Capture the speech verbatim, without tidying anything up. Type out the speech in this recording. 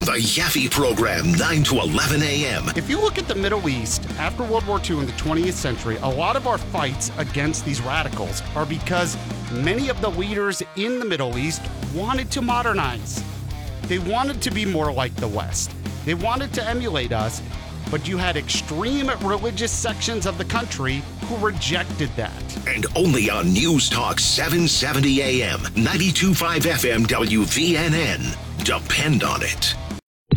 The Yaffe Program, nine to eleven a.m. If you look at the Middle East, after World War Two in the twentieth century, a lot of our fights against these radicals are because many of the leaders in the Middle East wanted to modernize. They wanted to be more like the West. They wanted to emulate us, but you had extreme religious sections of the country who rejected that. And only on News Talk seven seventy a.m., ninety-two point five F M W V N N. Depend on it.